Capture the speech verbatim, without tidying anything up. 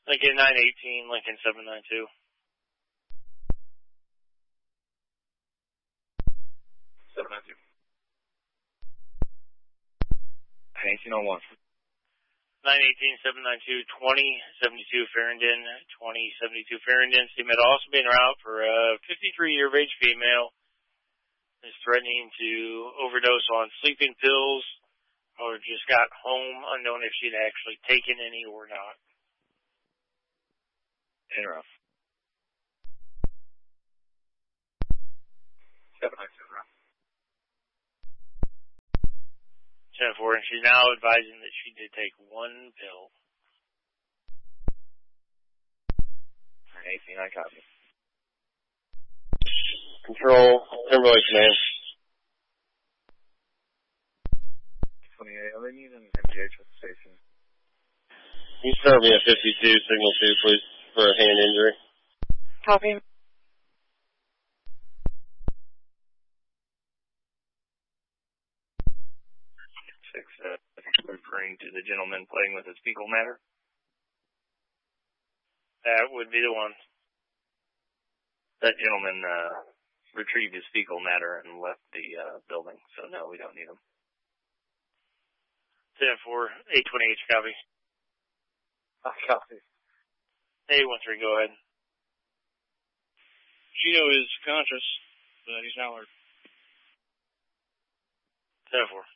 Lincoln nine eighteen, Lincoln seven nine two. seven nine two. eighteen oh one. nine eighteen, seven nine two, twenty seventy-two Farringdon, twenty seventy-two Farringdon. Statement also being route for a fifty-three-year of age female is threatening to overdose on sleeping pills or just got home, unknown if she'd actually taken any or not. Interrupt. seven nine two, rough. ten four, and she's now advising that she did take one pill. eighteen, I copy. Control, Timberlake command. twenty-eight, oh, they need an M G H at the station. Can you start me at fifty-two, signal two, please, for a hand injury? Copy. Six, uh, referring to the gentleman playing with his fecal matter. That would be the one. That gentleman, uh, retrieved his fecal matter and left the, uh, building, so no, we don't need him. ten four, eight twenty-eight, copy. I copy. eight one three, go ahead. Gino is conscious, but he's not alert. ten four.